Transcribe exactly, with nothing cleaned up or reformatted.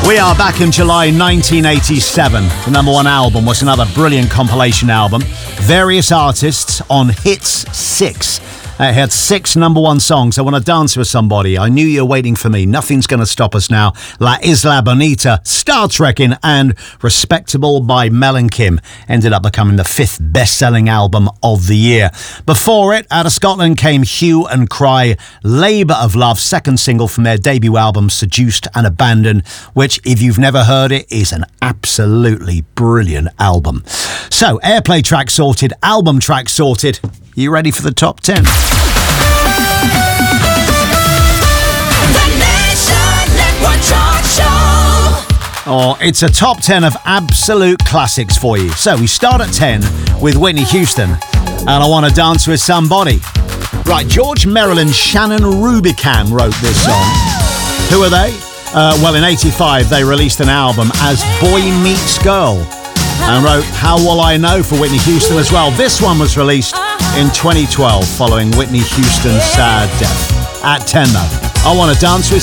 We are back in July nineteen eighty-seven. The number one album was another brilliant compilation album. Various artists on Hits six. It had six number one songs. I Want to Dance With Somebody, I Knew You Were Waiting For Me, Nothing's Gonna Stop Us Now, La Isla Bonita, Star Trekking, and Respectable by Mel and Kim ended up becoming the fifth best-selling album of the year. Before it, out of Scotland came Hue and Cry, Labour of Love, second single from their debut album Seduced and Abandoned, which, if you've never heard it, is an absolutely brilliant album. So, airplay track sorted, album track sorted. You ready for the top ten? Oh, it's a top ten of absolute classics for you. So we start at ten with Whitney Houston and I Want to Dance With Somebody. Right, George Merrill and Shannon Rubicam wrote this song. Who are they? Uh, well, in eighty-five, they released an album as Boy Meets Girl and wrote How Will I Know for Whitney Houston as well. This one was released in twenty twelve following Whitney Houston's sad death. At ten, though, I Want to Dance With